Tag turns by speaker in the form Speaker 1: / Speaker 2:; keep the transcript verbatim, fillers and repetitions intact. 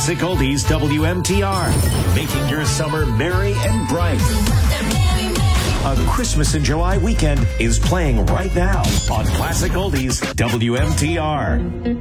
Speaker 1: Classic Oldies W M T R, making your summer merry and bright. A Christmas in July weekend is playing right now on Classic Oldies W M T R.